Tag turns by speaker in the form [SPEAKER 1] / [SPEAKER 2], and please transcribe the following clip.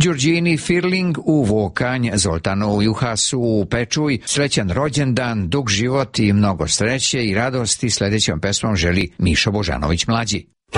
[SPEAKER 1] Đurđini Firling u Vokanj, Zoltanu Juhasu u Pečuj, srećan rođendan, dug život i mnogo sreće i radosti. Sljedećom pesmom želi Mišo Božanović mlađi.